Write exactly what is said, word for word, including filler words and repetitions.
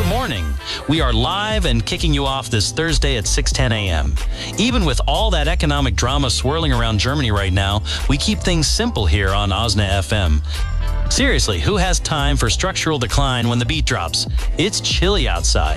Good morning. We are live and kicking you off this Thursday at six ten a m Even with all that economic drama swirling around Germany right now, we keep things simple here on Osna F M. Seriously, who has time for structural decline when the beat drops? It's chilly outside.